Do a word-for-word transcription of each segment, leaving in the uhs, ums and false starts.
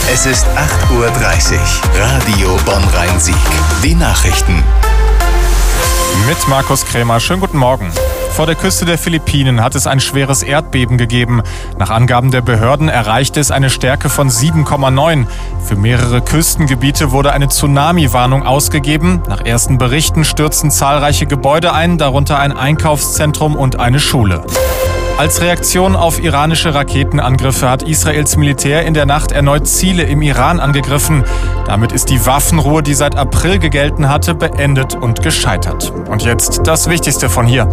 Es ist acht Uhr dreißig. Radio Bonn-Rhein-Sieg. Die Nachrichten. Mit Markus Krämer. Schönen guten Morgen. Vor der Küste der Philippinen hat es ein schweres Erdbeben gegeben. Nach Angaben der Behörden erreichte es eine Stärke von sieben Komma neun. Für mehrere Küstengebiete wurde eine Tsunami-Warnung ausgegeben. Nach ersten Berichten stürzten zahlreiche Gebäude ein, darunter ein Einkaufszentrum und eine Schule. Als Reaktion auf iranische Raketenangriffe hat Israels Militär in der Nacht erneut Ziele im Iran angegriffen. Damit ist die Waffenruhe, die seit April gegelten hatte, beendet und gescheitert. Und jetzt das Wichtigste von hier.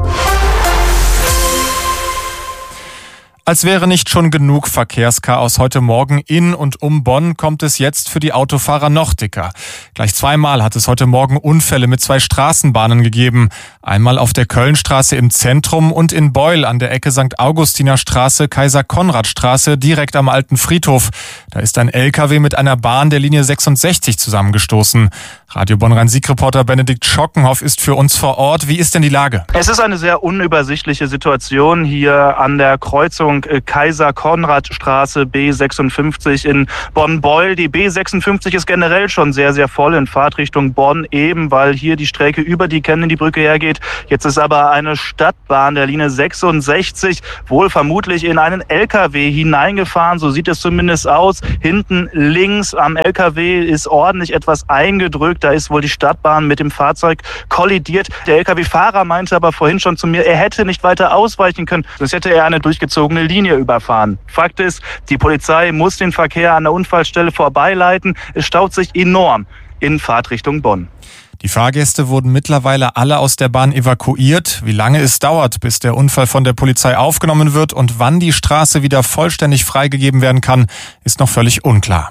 Als wäre nicht schon genug Verkehrschaos heute Morgen in und um Bonn, kommt es jetzt für die Autofahrer noch dicker. Gleich zweimal hat es heute Morgen Unfälle mit zwei Straßenbahnen gegeben. Einmal auf der Kölnstraße im Zentrum und in Beul an der Ecke Sankt Augustiner Straße, Kaiser-Konrad-Straße, direkt am alten Friedhof. Da ist ein L K W mit einer Bahn der Linie sechsundsechzig zusammengestoßen. Radio Bonn-Rhein-Sieg-Reporter Benedikt Schockenhoff ist für uns vor Ort. Wie ist denn die Lage? Es ist eine sehr unübersichtliche Situation hier an der Kreuzung Kaiser-Konrad-Straße B sechsundfünfzig in Bonn-Beul. Die B sechsundfünfzig ist generell schon sehr, sehr voll in Fahrtrichtung Bonn, eben weil hier die Strecke über die Kennedy-Brücke hergeht. Jetzt ist aber eine Stadtbahn der Linie sechsundsechzig wohl vermutlich in einen L K W hineingefahren. So sieht es zumindest aus. Hinten links am L K W ist ordentlich etwas eingedrückt. Da ist wohl die Stadtbahn mit dem Fahrzeug kollidiert. Der L K W-Fahrer meinte aber vorhin schon zu mir, er hätte nicht weiter ausweichen können. Sonst hätte er eine durchgezogene Linie überfahren. Fakt ist, die Polizei muss den Verkehr an der Unfallstelle vorbeileiten. Es staut sich enorm in Fahrtrichtung Bonn. Die Fahrgäste wurden mittlerweile alle aus der Bahn evakuiert. Wie lange es dauert, bis der Unfall von der Polizei aufgenommen wird und wann die Straße wieder vollständig freigegeben werden kann, ist noch völlig unklar.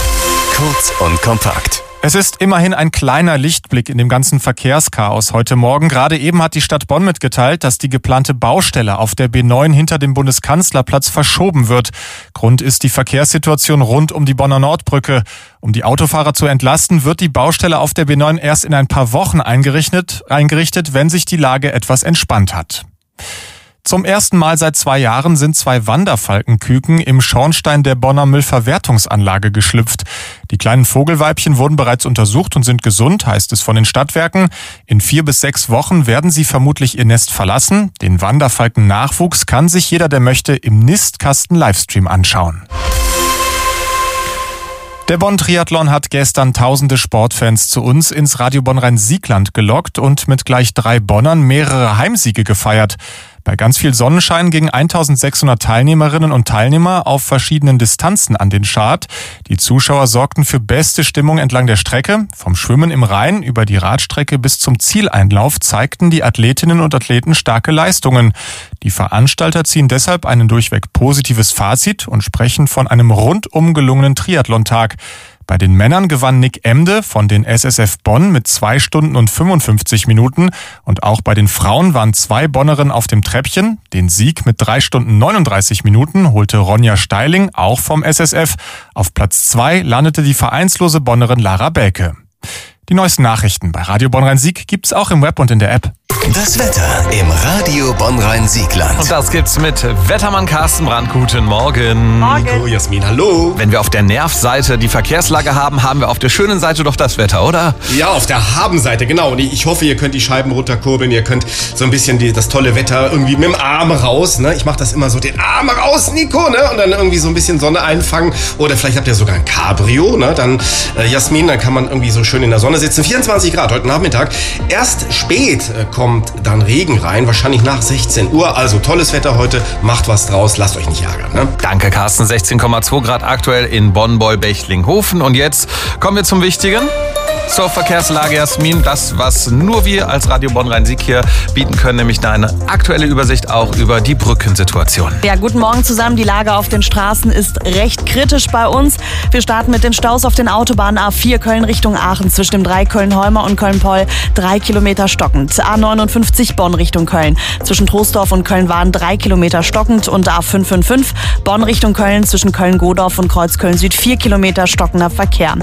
Kurz und kompakt. Es ist immerhin ein kleiner Lichtblick in dem ganzen Verkehrschaos heute Morgen. Gerade eben hat die Stadt Bonn mitgeteilt, dass die geplante Baustelle auf der B neun hinter dem Bundeskanzlerplatz verschoben wird. Grund ist die Verkehrssituation rund um die Bonner Nordbrücke. Um die Autofahrer zu entlasten, wird die Baustelle auf der B neun erst in ein paar Wochen eingerichtet, eingerichtet, wenn sich die Lage etwas entspannt hat. Zum ersten Mal seit zwei Jahren sind zwei Wanderfalkenküken im Schornstein der Bonner Müllverwertungsanlage geschlüpft. Die kleinen Vogelweibchen wurden bereits untersucht und sind gesund, heißt es von den Stadtwerken. In vier bis sechs Wochen werden sie vermutlich ihr Nest verlassen. Den Wanderfalken-Nachwuchs kann sich jeder, der möchte, im Nistkasten-Livestream anschauen. Der Bonn-Triathlon hat gestern tausende Sportfans zu uns ins Radio Bonn-Rhein-Siegland gelockt und mit gleich drei Bonnern mehrere Heimsiege gefeiert. Bei ganz viel Sonnenschein gingen eintausendsechshundert Teilnehmerinnen und Teilnehmer auf verschiedenen Distanzen an den Start. Die Zuschauer sorgten für beste Stimmung entlang der Strecke. Vom Schwimmen im Rhein über die Radstrecke bis zum Zieleinlauf zeigten die Athletinnen und Athleten starke Leistungen. Die Veranstalter ziehen deshalb ein durchweg positives Fazit und sprechen von einem rundum gelungenen Triathlontag. Bei den Männern gewann Nick Emde von den S S F Bonn mit zwei Stunden und fünfundfünfzig Minuten. Und auch bei den Frauen waren zwei Bonnerinnen auf dem Treppchen. Den Sieg mit drei Stunden neununddreißig Minuten holte Ronja Steiling, auch vom S S F. Auf Platz zwei landete die vereinslose Bonnerin Lara Belke. Die neuesten Nachrichten bei Radio Bonn-Rhein-Sieg gibt's auch im Web und in der App. Das Wetter im Radio Bonn-Rhein-Siegland. Und das gibt's mit Wettermann Carsten Brandt. Guten Morgen. Morgen. Nico, Jasmin, hallo. Wenn wir auf der Nervseite die Verkehrslage haben, haben wir auf der schönen Seite doch das Wetter, oder? Ja, auf der Habenseite, genau. Und ich hoffe, ihr könnt die Scheiben runterkurbeln. Ihr könnt so ein bisschen die, das tolle Wetter irgendwie mit dem Arm raus. Ne? Ich mache das immer so, den Arm raus, Nico. Ne? Und dann irgendwie so ein bisschen Sonne einfangen. Oder vielleicht habt ihr sogar ein Cabrio. Ne? Dann, äh, Jasmin, dann kann man irgendwie so schön in der Sonne sitzen. vierundzwanzig Grad heute Nachmittag. Erst spät äh, kommt dann Regen rein, wahrscheinlich nach sechzehn Uhr. Also tolles Wetter heute, macht was draus, lasst euch nicht ärgern. Ne? Danke, Carsten. sechzehn Komma zwei Grad aktuell in Bonn-Beul-Bechtlinghofen. Und jetzt kommen wir zum Wichtigen. Zur Verkehrslage, Jasmin, das, was nur wir als Radio Bonn-Rhein-Sieg hier bieten können, nämlich eine aktuelle Übersicht auch über die Brückensituation. Ja, guten Morgen zusammen. Die Lage auf den Straßen ist recht kritisch bei uns. Wir starten mit den Staus auf den Autobahnen A vier Köln Richtung Aachen zwischen dem Dreieck Köln-Holmer und Köln-Poll, drei Kilometer stockend. A neunundfünfzig Bonn Richtung Köln zwischen Troisdorf und Köln-Wahn, drei Kilometer stockend. Und A fünf fünf fünf Bonn Richtung Köln zwischen Köln-Godorf und Kreuzköln Süd, vier Kilometer stockender Verkehr.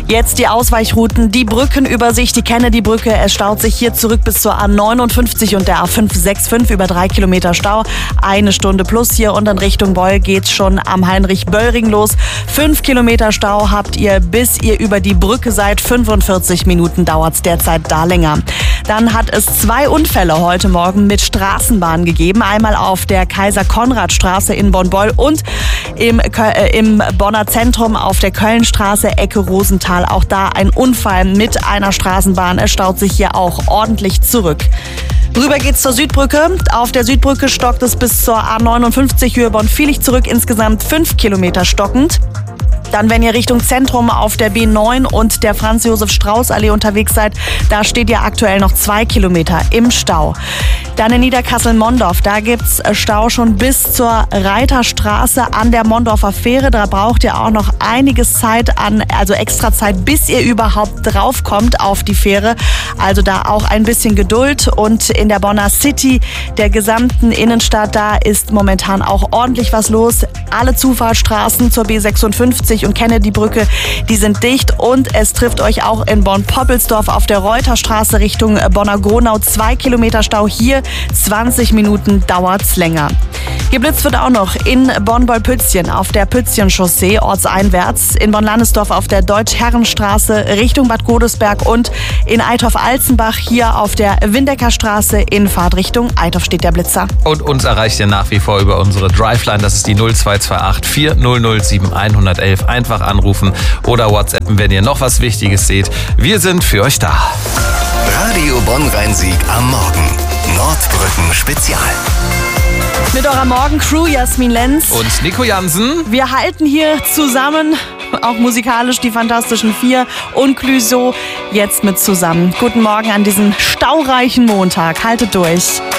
Jetzt die Ausweichrouten, die Brückenübersicht, die Kennedy-Brücke. Es staut sich hier zurück bis zur A neunundfünfzig und der A fünf sechs fünf über drei Kilometer Stau. Eine Stunde plus hier und in Richtung Beul geht's schon am Heinrich-Böll-Ring los. Fünf Kilometer Stau habt ihr, bis ihr über die Brücke seid. fünfundvierzig Minuten dauert's derzeit da länger. Dann hat es zwei Unfälle heute Morgen mit Straßenbahnen gegeben. Einmal auf der Kaiser-Konrad-Straße in Bonn-Beul und im, äh, im Bonner Zentrum auf der Kölnstraße, Ecke Rosenthal. Auch da ein Unfall mit einer Straßenbahn. Es staut sich hier auch ordentlich zurück. Rüber geht's zur Südbrücke. Auf der Südbrücke stockt es bis zur A neunundfünfzig Höhe Bonn-Vielig zurück. Insgesamt fünf Kilometer stockend. Dann, wenn ihr Richtung Zentrum auf der B neun und der Franz-Josef-Strauß-Allee unterwegs seid, da steht ihr aktuell noch zwei Kilometer im Stau. Dann in Niederkassel-Mondorf, da gibt's Stau schon bis zur Reiterstraße an der Mondorfer Fähre. Da braucht ihr auch noch einiges Zeit an, also extra Zeit, bis ihr überhaupt draufkommt auf die Fähre. Also da auch ein bisschen Geduld. Und in der Bonner City, der gesamten Innenstadt, da ist momentan auch ordentlich was los. Alle Zufahrtsstraßen zur B sechsundfünfzig und Kennedy-Brücke, die sind dicht und es trifft euch auch in Bonn-Poppelsdorf auf der Reuterstraße Richtung Bonner-Gronau. Zwei Kilometer Stau hier, zwanzig Minuten dauert's länger. Geblitzt wird auch noch in Bonn-Beul-Pützchen auf der Pützchen-Chaussee ortseinwärts, in Bonn-Landesdorf auf der Deutsch-Herrenstraße Richtung Bad Godesberg und in Eitorf-Alzenbach hier auf der Windecker-Straße in Fahrtrichtung Eitorf steht der Blitzer. Und uns erreicht ihr nach wie vor über unsere Driveline, das ist die null zwei zwei acht vier null null sieben eins eins eins. Einfach anrufen oder WhatsAppen, wenn ihr noch was Wichtiges seht. Wir sind für euch da. Radio Bonn-Rhein-Sieg am Morgen. Nordbrücken Spezial. Mit eurer Morgencrew Jasmin Lenz und Nico Jansen. Wir halten hier zusammen, auch musikalisch, die Fantastischen Vier und Clüso jetzt mit zusammen. Guten Morgen an diesem staureichen Montag. Haltet durch.